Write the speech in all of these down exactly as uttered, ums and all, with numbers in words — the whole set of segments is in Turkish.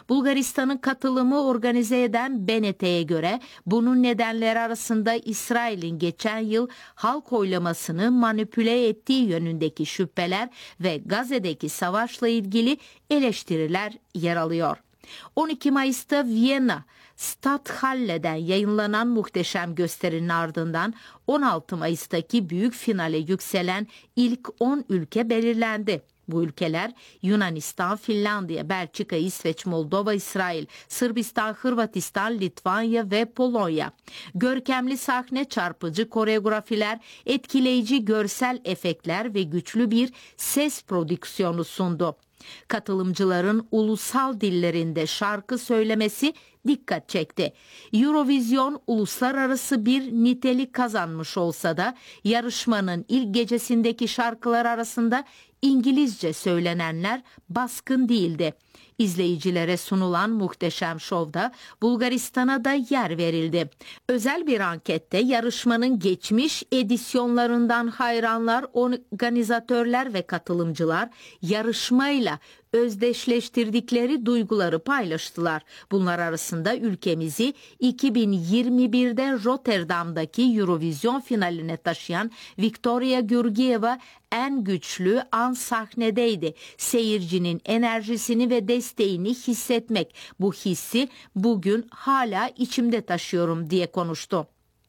Bulgaristan'ın katılımı organize eden B N T'ye göre bunun nedenleri arasında İsrail'in geçen yıl halk oylamasını manipüle ettiği yönündeki şüpheler ve Gazze'deki savaşla ilgili eleştiriler yer alıyor. on iki Mayıs'ta Viyana Stadthalle'den yayınlanan muhteşem gösterinin ardından on altı Mayıs'taki büyük finale yükselen ilk on ülke belirlendi. Bu ülkeler Yunanistan, Finlandiya, Belçika, İsveç, Moldova, İsrail, Sırbistan, Hırvatistan, Litvanya ve Polonya. Görkemli sahne, çarpıcı koreografiler, etkileyici görsel efektler ve güçlü bir ses prodüksiyonu sundu. Katılımcıların ulusal dillerinde şarkı söylemesi dikkat çekti. Eurovision uluslararası bir nitelik kazanmış olsa da yarışmanın ilk gecesindeki şarkılar arasında İngilizce söylenenler baskın değildi. İzleyicilere sunulan muhteşem şovda Bulgaristan'a da yer verildi. Özel bir ankette yarışmanın geçmiş edisyonlarından hayranlar, organizatörler ve katılımcılar yarışmayla özdeşleştirdikleri duyguları paylaştılar. Bunlar arasında ülkemizi iki bin yirmi birde Rotterdam'daki Eurovision finaline taşıyan Victoria Georgieva en güçlü an sahnedeydi. Seyircinin enerjisini ve desteğini hissetmek, bu hissi bugün hala içimde taşıyorum diye konuştu.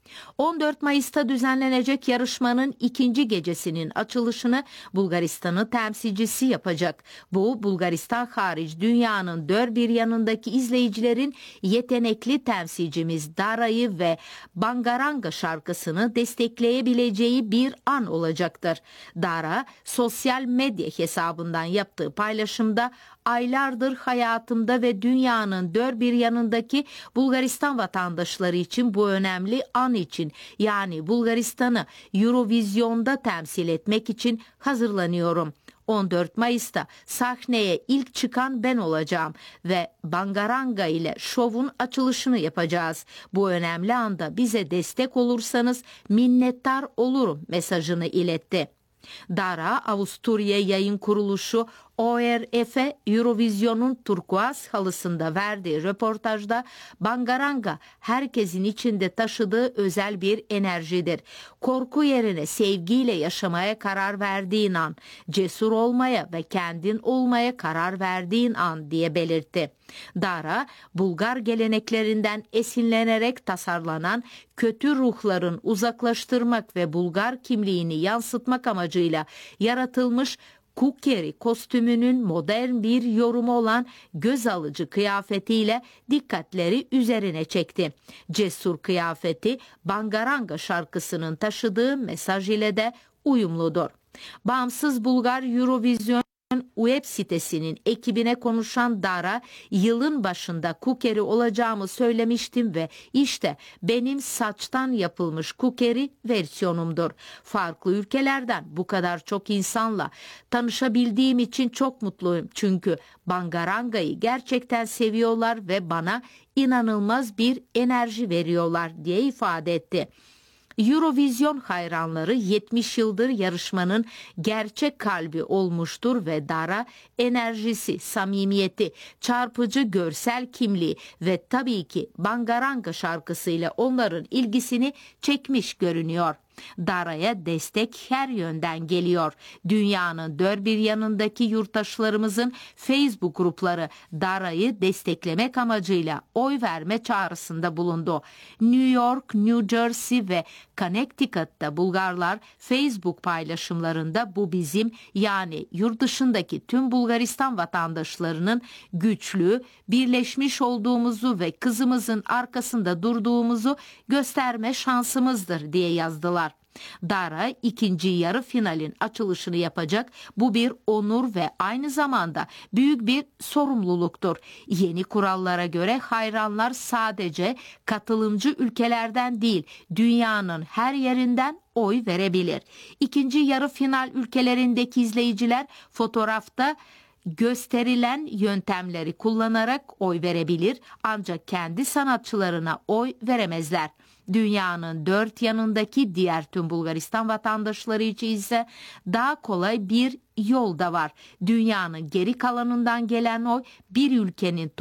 on dört Mayıs'ta düzenlenecek yarışmanın ikinci gecesinin açılışını Bulgaristan'ın temsilcisi yapacak. Bu, Bulgaristan hariç dünyanın dört bir yanındaki izleyicilerin yetenekli temsilcimiz Dara'yı ve Bangaranga şarkısını destekleyebileceği bir an olacaktır. Dara, sosyal medya hesabından yaptığı paylaşımda aylardır hayatımda ve dünyanın dört bir yanındaki Bulgaristan vatandaşları için bu önemli an için, yani Bulgaristan'ı Eurovision'da temsil etmek için hazırlanıyorum. on dört Mayıs'ta sahneye ilk çıkan ben olacağım ve Bangaranga ile şovun açılışını yapacağız. Bu önemli anda bize destek olursanız minnettar olurum mesajını iletti. Dara, Avusturya yayın kuruluşu O R F'e Eurovision'un turkuaz halısında verdiği röportajda Bangaranga herkesin içinde taşıdığı özel bir enerjidir. Korku yerine sevgiyle yaşamaya karar verdiğin an, cesur olmaya ve kendin olmaya karar verdiğin an diye belirtti. Dara, Bulgar geleneklerinden esinlenerek tasarlanan kötü ruhların uzaklaştırmak ve Bulgar kimliğini yansıtmak amacıyla yaratılmış Kukeri kostümünün modern bir yorumu olan göz alıcı kıyafetiyle dikkatleri üzerine çekti. Cesur kıyafeti Bangaranga şarkısının taşıdığı mesaj ile de uyumludur. Bağımsız Bulgar Eurovision web sitesinin ekibine konuşan Dara, yılın başında kukeri olacağımı söylemiştim ve işte benim saçtan yapılmış kukeri versiyonumdur. Farklı ülkelerden bu kadar çok insanla tanışabildiğim için çok mutluyum. Çünkü Bangaranga'yı gerçekten seviyorlar ve bana inanılmaz bir enerji veriyorlar diye ifade etti. Eurovision hayranları yetmiş yıldır yarışmanın gerçek kalbi olmuştur ve Dara enerjisi, samimiyeti, çarpıcı görsel kimliği ve tabii ki Bangaranga şarkısıyla onların ilgisini çekmiş görünüyor. Dara'ya destek her yönden geliyor. Dünyanın dört bir yanındaki yurttaşlarımızın Facebook grupları Dara'yı desteklemek amacıyla oy verme çağrısında bulundu. New York, New Jersey ve Connecticut'ta Bulgarlar Facebook paylaşımlarında bu bizim, yani yurt dışındaki tüm Bulgaristan vatandaşlarının güçlü, birleşmiş olduğumuzu ve kızımızın arkasında durduğumuzu gösterme şansımızdır diye yazdılar. Dara ikinci yarı finalin açılışını yapacak. Bu bir onur ve aynı zamanda büyük bir sorumluluktur. Yeni kurallara göre hayranlar sadece katılımcı ülkelerden değil, dünyanın her yerinden oy verebilir. İkinci yarı final ülkelerindeki izleyiciler fotoğrafta gösterilen yöntemleri kullanarak oy verebilir, ancak kendi sanatçılarına oy veremezler. Dünyanın dört yanındaki diğer tüm Bulgaristan vatandaşları için ise daha kolay bir yol da var. Dünyanın geri kalanından gelen oy bir ülkenin